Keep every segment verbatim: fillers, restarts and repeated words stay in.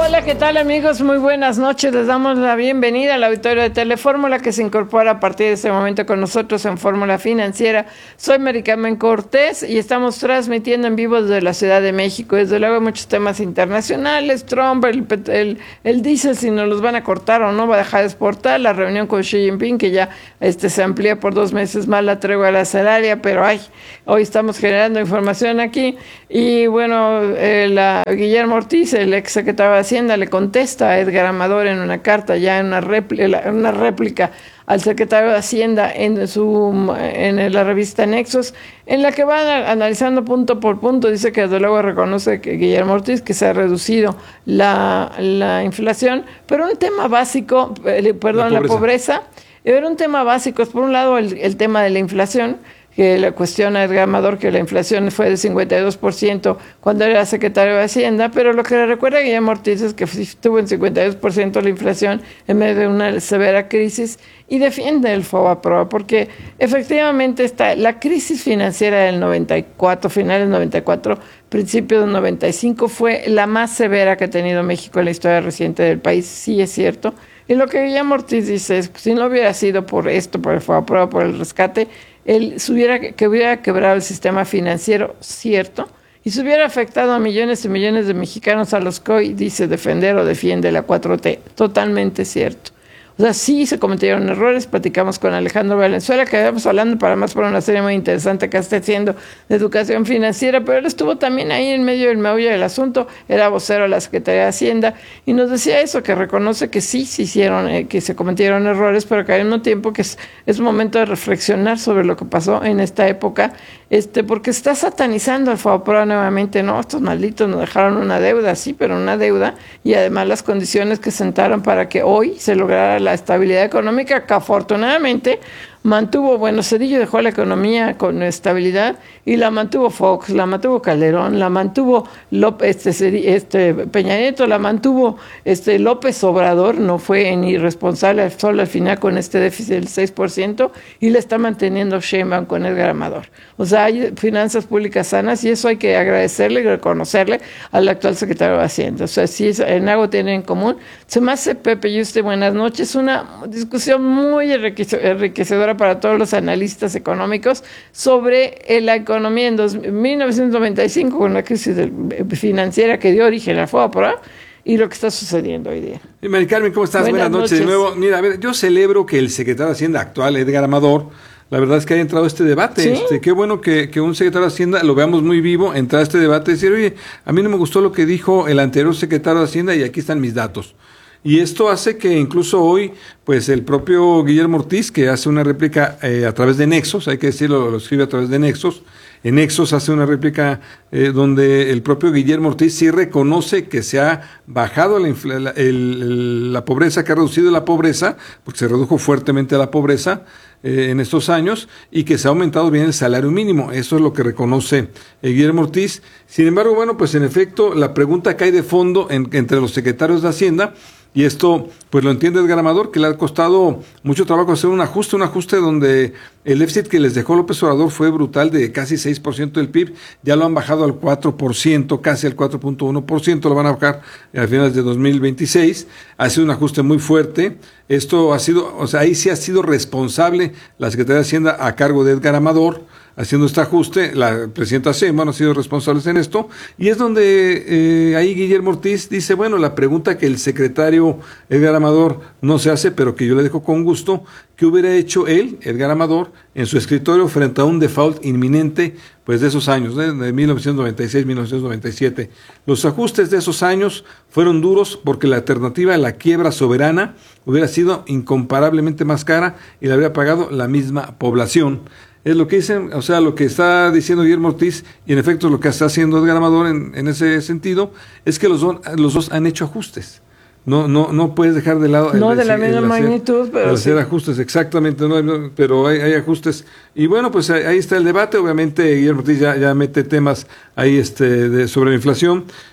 Hola, ¿qué tal amigos? Muy buenas noches. Les damos la bienvenida al auditorio de Telefórmula que se incorpora a partir de este momento con nosotros en Fórmula Financiera. Soy Mary Carmen Cortés y estamos transmitiendo en vivo desde la Ciudad de México. Desde luego hay muchos temas internacionales, Trump, el, el, el diésel, si nos los van a cortar o no, va a dejar de exportar, la reunión con Xi Jinping que ya este, se amplía por dos meses más la tregua arancelaria, pero ay, hoy estamos generando información aquí. Y bueno, eh, la, Guillermo Ortiz, el ex secretario de Hacienda, le contesta a Edgar Amador en una carta, ya en una réplica, en una réplica al secretario de Hacienda en su en la revista Nexos, en la que van analizando punto por punto. Dice que desde luego reconoce que Guillermo Ortiz que se ha reducido la, la inflación, pero un tema básico, eh, perdón, la pobreza. la pobreza, era un tema básico, es por un lado el, el tema de la inflación, que le cuestiona a Edgar Amador que la inflación fue de cincuenta y dos por ciento cuando era secretario de Hacienda, pero lo que le recuerda a Guillermo Ortiz es que estuvo en cincuenta y dos por ciento la inflación en medio de una severa crisis, y defiende el FOBAPROA porque efectivamente está la crisis financiera del noventa y cuatro, finales del noventa y cuatro, principios del noventa y cinco, fue la más severa que ha tenido México en la historia reciente del país, sí es cierto. Y lo que Guillermo Ortiz dice es, pues, si no hubiera sido por esto, por el FOBAPROA, por el rescate, él se hubiera, que hubiera quebrado el sistema financiero, cierto, y se hubiera afectado a millones y millones de mexicanos a los que hoy dice defender o defiende la cuatro T. Totalmente cierto. O sea, sí se cometieron errores. Platicamos con Alejandro Valenzuela, que habíamos hablando para más por una serie muy interesante que está haciendo de educación financiera, pero él estuvo también ahí en medio del meollo del asunto, era vocero de la Secretaría de Hacienda, y nos decía eso, que reconoce que sí se hicieron, eh, que se cometieron errores, pero que al mismo tiempo que es, es momento de reflexionar sobre lo que pasó en esta época, este, porque está satanizando al FOBAPROA nuevamente. No, estos malditos nos dejaron una deuda, sí, pero una deuda, y además las condiciones que sentaron para que hoy se lograra la estabilidad económica, que afortunadamente mantuvo, bueno, Cedillo dejó la economía con estabilidad y la mantuvo Fox, la mantuvo Calderón, la mantuvo López, este, este Peña Nieto, la mantuvo este López Obrador, no fue ni responsable solo al final con este déficit del seis por ciento, y le está manteniendo Sheinbaum con Edgar Amador. O sea, hay finanzas públicas sanas y eso hay que agradecerle y reconocerle al actual secretario de Hacienda. O sea, si es, en algo tienen en común. Se me hace, Pepe y usted, buenas noches, una discusión muy enriquecedora para todos los analistas económicos sobre la economía en mil novecientos noventa y cinco, con la crisis financiera que dio origen al FOBAPROA, y lo que está sucediendo hoy día. Y Mari Carmen, ¿cómo estás? Buenas, Buenas noches. noches de nuevo. Mira, a ver, yo celebro que el secretario de Hacienda actual, Edgar Amador, la verdad es que haya entrado a este debate. ¿Sí? Este, qué bueno que, que un secretario de Hacienda lo veamos muy vivo, entrar a este debate y decir, oye, a mí no me gustó lo que dijo el anterior secretario de Hacienda y aquí están mis datos. Y esto hace que incluso hoy, pues el propio Guillermo Ortiz, que hace una réplica eh, a través de Nexos, hay que decirlo, lo escribe a través de Nexos, en Nexos hace una réplica eh, donde el propio Guillermo Ortiz sí reconoce que se ha bajado la, la, el, la pobreza, que ha reducido la pobreza, porque se redujo fuertemente la pobreza eh, en estos años, y que se ha aumentado bien el salario mínimo. Eso es lo que reconoce eh, Guillermo Ortiz. Sin embargo, bueno, pues en efecto, la pregunta que hay de fondo en, entre los secretarios de Hacienda, y esto pues lo entiende Edgar Amador, que le ha costado mucho trabajo hacer un ajuste, un ajuste donde el déficit que les dejó López Obrador fue brutal, de casi seis por ciento del P I B, ya lo han bajado al cuatro por ciento, casi al cuatro punto uno por ciento, lo van a bajar a finales de dos mil veintiséis, ha sido un ajuste muy fuerte. Esto ha sido, o sea, ahí sí ha sido responsable la Secretaría de Hacienda a cargo de Edgar Amador, haciendo este ajuste. La presidenta Sheinbaum ha sido responsables en esto, y es donde eh, ahí Guillermo Ortiz dice, bueno, la pregunta que el secretario Edgar Amador no se hace, pero que yo le dejo con gusto, ¿qué hubiera hecho él, Edgar Amador, en su escritorio frente a un default inminente, pues de esos años, de, de mil novecientos noventa y seis a mil novecientos noventa y siete? Los ajustes de esos años fueron duros porque la alternativa a la quiebra soberana hubiera sido incomparablemente más cara y la habría pagado la misma población. Es lo que dicen, o sea, lo que está diciendo Guillermo Ortiz, y en efecto lo que está haciendo Edgar Amador en, en ese sentido, es que los dos, los dos han hecho ajustes. No, no, no puedes dejar de lado. No el, de la el, misma el magnitud, hacer, pero el hacer sí. ajustes, exactamente, no, pero hay, hay ajustes. Y bueno, pues ahí está el debate. Obviamente Guillermo Ortiz ya, ya mete temas ahí este de, sobre la inflación,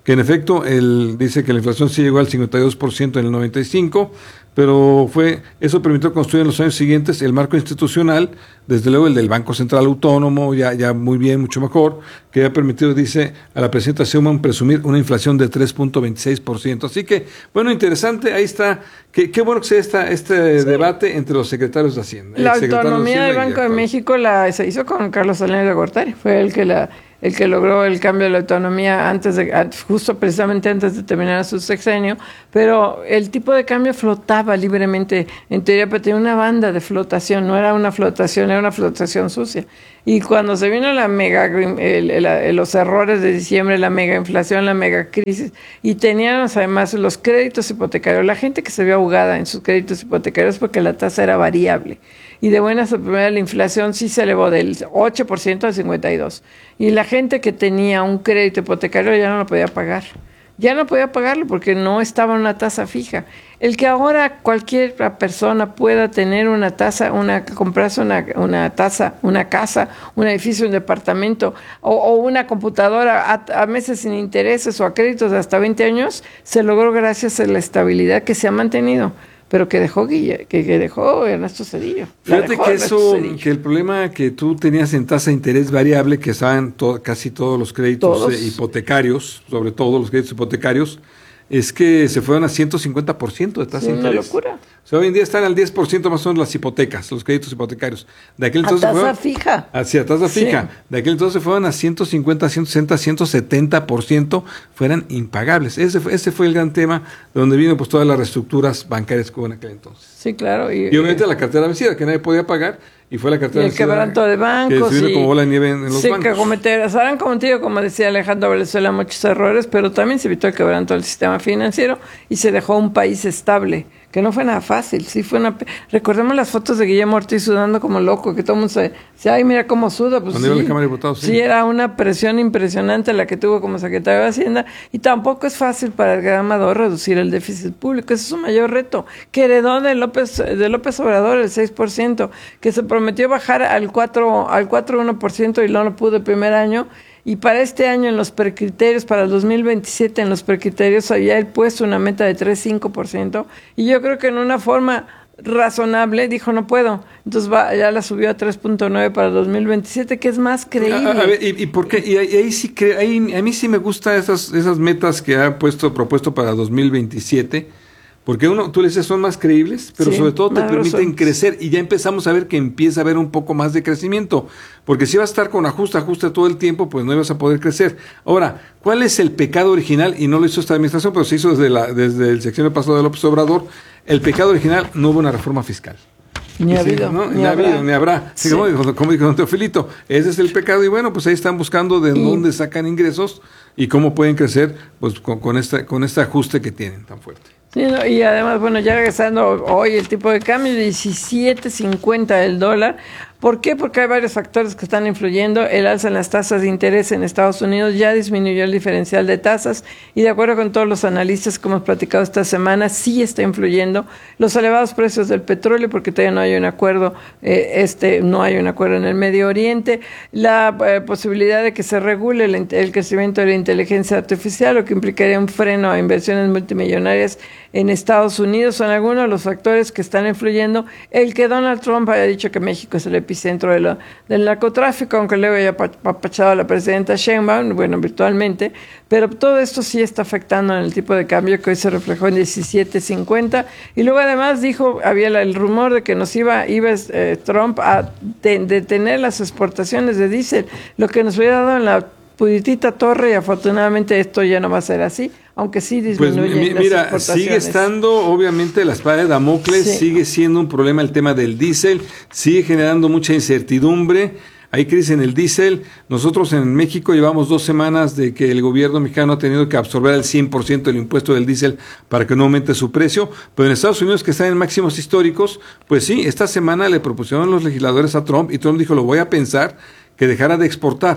que en efecto él dice que la inflación sí llegó al cincuenta y dos por ciento en el noventa y cinco, pero fue eso permitió construir en los años siguientes el marco institucional, desde luego el del Banco Central Autónomo, ya, ya muy bien, mucho mejor, que ha permitido, dice, a la presidenta Sheinbaum presumir una inflación de tres punto veintiséis por ciento. Así que, bueno, interesante, ahí está, qué, qué bueno que sea esta, este sí. debate entre los secretarios de Hacienda. La autonomía del Banco de México la, se hizo con Carlos Salinas de Gortari, fue el que la... el que logró el cambio de la autonomía antes de, justo precisamente antes de terminar su sexenio, pero el tipo de cambio flotaba libremente, en teoría, pero tenía una banda de flotación, no era una flotación, era una flotación sucia. Y cuando se vino la mega, el, el, los errores de diciembre, la mega inflación, la mega crisis, y teníamos además los créditos hipotecarios, la gente que se vio ahogada en sus créditos hipotecarios porque la tasa era variable. Y de buenas a primeras la inflación sí se elevó del ocho por ciento al cincuenta y dos por ciento. Y la gente que tenía un crédito hipotecario ya no lo podía pagar. Ya no podía pagarlo porque no estaba una tasa fija. El que ahora cualquier persona pueda tener una tasa, una comprarse una, una tasa, una casa, un edificio, un departamento o, o una computadora a, a meses sin intereses o a créditos de hasta veinte años, se logró gracias a la estabilidad que se ha mantenido, pero que dejó Guille, que, que dejó Ernesto Zedillo. Fíjate que eso, que el problema que tú tenías en tasa de interés variable, que estaban to, casi todos los créditos ¿Todos? Eh, hipotecarios, sobre todo los créditos hipotecarios, es que se fueron a ciento cincuenta por ciento de tasa sí, de interés. Una locura. O sea, hoy en día están al diez por ciento más o menos las hipotecas, los créditos hipotecarios. De aquel entonces a tasa fueron, fija. Hacia tasa sí. fija. De aquel entonces fueron a ciento cincuenta, ciento sesenta, ciento setenta por ciento, fueran impagables. Ese fue, ese fue el gran tema de donde vino pues todas las reestructuras bancarias que hubo en aquel entonces. Sí, claro. Y, y obviamente eh, la cartera vencida, que nadie podía pagar, y fue la cartera y el quebranto de bancos. Que se vino como bola de nieve en, en los sí, bancos. que cometer, se habrán cometido, como decía Alejandro Valenzuela, muchos errores, pero también se evitó el quebranto del sistema financiero y se dejó un país estable, que no fue nada fácil. Sí fue una... Recordemos las fotos de Guillermo Ortiz sudando como loco, que todo el mundo se dice, ay, mira cómo suda. Pues sí, la Cámara de Diputados, sí. sí, era una presión impresionante la que tuvo como secretario de Hacienda, y tampoco es fácil para el gran Amador reducir el déficit público. Ese es su mayor reto, que heredó de López, de López Obrador el seis por ciento, que se prometió bajar al cuatro, al cuatro coma uno por ciento y no lo pudo el primer año. Y para este año, en los precriterios, para el dos mil veintisiete, en los precriterios, había él puesto una meta de tres coma cinco por ciento. Y yo creo que en una forma razonable dijo, no puedo. Entonces va, ya la subió a tres punto nueve para el dos mil veintisiete, que es más creíble. A, a ver, ¿y, y por qué? Y ahí, ahí sí cre- ahí, a mí sí me gustan esas, esas metas que ha puesto propuesto para dos mil veintisiete. Porque uno, tú le dices, son más creíbles, pero sí, sobre todo te permiten razón. crecer, y ya empezamos a ver que empieza a haber un poco más de crecimiento, porque si vas a estar con ajuste, ajuste todo el tiempo, pues no ibas a poder crecer. Ahora, ¿cuál es el pecado original? Y no lo hizo esta administración, pero se hizo desde, la, desde el sexenio pasado de López Obrador. El pecado original: no hubo una reforma fiscal. Ni ha habido, ¿no? ni, ni, habrá. habido, ni habrá. Sí. Como, dijo, como dijo don Teofilito, ese es el pecado, y bueno, pues ahí están buscando de y, dónde sacan ingresos y cómo pueden crecer, pues con, con, esta, con este ajuste que tienen tan fuerte. Sí, no, y además, bueno, ya regresando hoy el tipo de cambio, diecisiete cincuenta el dólar. ¿Por qué? Porque hay varios factores que están influyendo. El alza en las tasas de interés en Estados Unidos ya disminuyó el diferencial de tasas, y de acuerdo con todos los analistas que hemos platicado esta semana, sí está influyendo los elevados precios del petróleo, porque todavía no hay un acuerdo, eh, este no hay un acuerdo en el Medio Oriente, la eh, posibilidad de que se regule el, el crecimiento de la inteligencia artificial, lo que implicaría un freno a inversiones multimillonarias en Estados Unidos, son algunos de los factores que están influyendo. El que Donald Trump haya dicho que México es el epicentro de lo, del narcotráfico, aunque luego haya apapachado a la presidenta Sheinbaum, bueno, virtualmente, pero todo esto sí está afectando en el tipo de cambio, que hoy se reflejó en diecisiete cincuenta, y luego además dijo, había el rumor de que nos iba, iba eh, Trump a de, detener las exportaciones de diésel, lo que nos hubiera dado en la puditita torre, y afortunadamente esto ya no va a ser así, aunque sí disminuye pues, mi, las mira, exportaciones. Sigue estando, obviamente, la espada de Damocles, sí. Sigue siendo un problema el tema del diésel, sigue generando mucha incertidumbre. Hay crisis en el diésel. Nosotros en México llevamos dos semanas de que el gobierno mexicano ha tenido que absorber el cien por ciento del impuesto del diésel para que no aumente su precio, pero en Estados Unidos, que están en máximos históricos, pues sí, esta semana le propusieron los legisladores a Trump, y Trump dijo, lo voy a pensar, que dejara de exportar.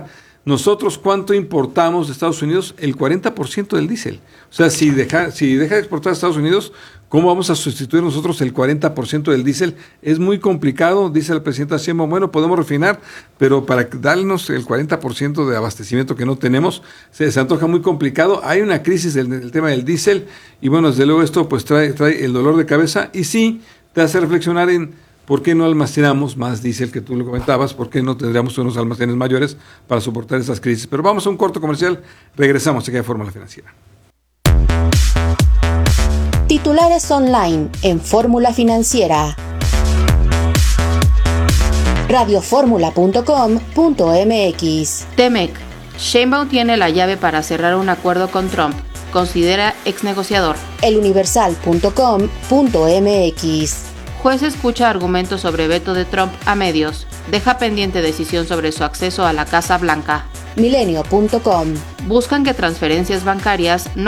nosotros cuánto importamos de Estados Unidos, el cuarenta por ciento del diésel. O sea, si deja, si deja de exportar a Estados Unidos, ¿cómo vamos a sustituir nosotros el cuarenta por ciento del diésel? Es muy complicado, dice el presidente Sheinbaum, bueno, podemos refinar, pero para darnos el cuarenta por ciento de abastecimiento que no tenemos, se, se antoja muy complicado. Hay una crisis del, del tema del diésel, y bueno, desde luego esto pues trae, trae el dolor de cabeza, y sí, te hace reflexionar en ¿por qué no almacenamos más diésel, que tú lo comentabas? ¿Por qué no tendríamos unos almacenes mayores para soportar esas crisis? Pero vamos a un corto comercial, regresamos aquí a Fórmula Financiera. Titulares online en Fórmula Financiera. radioformula punto com punto m x. Temec. Sheinbaum tiene la llave para cerrar un acuerdo con Trump. Considera exnegociador. eluniversal punto com punto m x. Juez escucha argumentos sobre veto de Trump a medios. Deja pendiente decisión sobre su acceso a la Casa Blanca. milenio punto com. Buscan que transferencias bancarias no